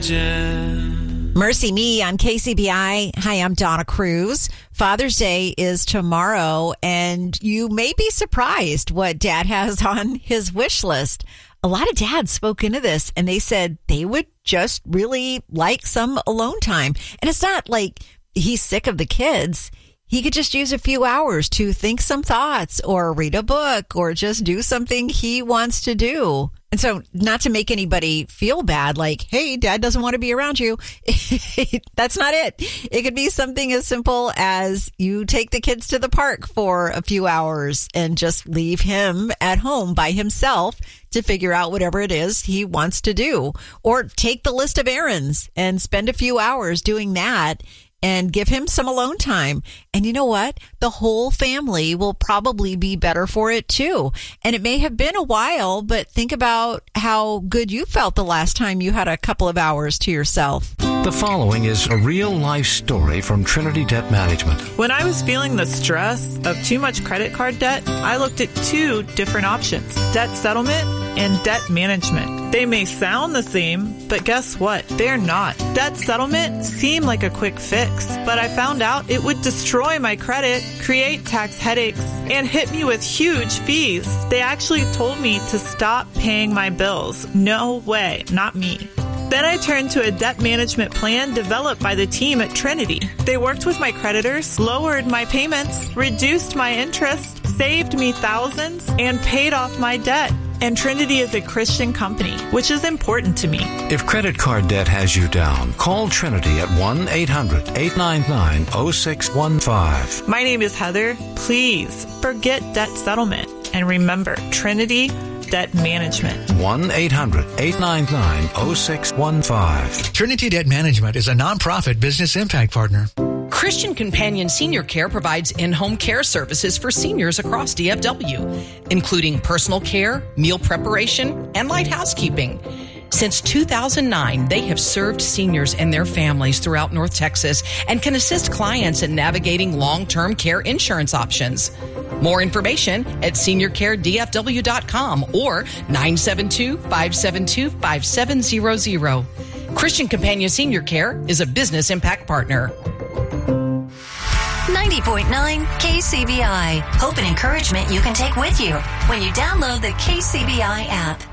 Mercy Me on KCBI. Hi, I'm Donna Cruz. Father's Day is tomorrow, and you may be surprised what Dad has on his wish list. A lot of dads spoke into this, and they said they would just really like some alone time. And it's not like he's sick of the kids. He could just use a few hours to think some thoughts or read a book or just do something he wants to do. And so not to make anybody feel bad, like, hey, Dad doesn't want to be around you. That's not it. It could be something as simple as you take the kids to the park for a few hours and just leave him at home by himself to figure out whatever it is he wants to do. Or take the list of errands and spend a few hours doing that and give him some alone time. And you know what? The whole family will probably be better for it too. And it may have been a while, but think about how good you felt the last time you had a couple of hours to yourself. The following is a real-life story from Trinity Debt Management. When I was feeling the stress of too much credit card debt, I looked at two different options: debt settlement and debt management. They may sound the same, but guess what? They're not. Debt settlement seemed like a quick fix, but I found out it would destroy my credit, create tax headaches, and hit me with huge fees. They actually told me to stop paying my bills. No way, not me. Then I turned to a debt management plan developed by the team at Trinity. They worked with my creditors, lowered my payments, reduced my interest, saved me thousands, and paid off my debt. And Trinity is a Christian company, which is important to me. If credit card debt has you down, call Trinity at 1-800-899-0615. My name is Heather. Please forget debt settlement and remember Trinity Debt Management. 1-800-899-0615. Trinity Debt Management is a nonprofit business impact partner. Christian Companion Senior Care provides in-home care services for seniors across DFW, including personal care, meal preparation, and light housekeeping. Since 2009, they have served seniors and their families throughout North Texas and can assist clients in navigating long-term care insurance options. More information at seniorcaredfw.com or 972-572-5700. Christian Companion Senior Care is a business impact partner. 90.9 KCBI. Hope and encouragement you can take with you when you download the KCBI app.